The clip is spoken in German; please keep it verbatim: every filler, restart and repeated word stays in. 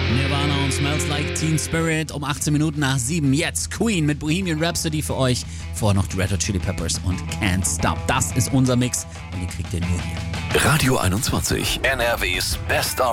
Nirvana und Smells Like Teen Spirit um achtzehn Minuten nach sieben. Jetzt Queen mit Bohemian Rhapsody für euch. Vorher noch die Red Hot Chili Peppers und Can't Stop. Das ist unser Mix und den kriegt ihr nur hier. Radio einundzwanzig, N R Ws Best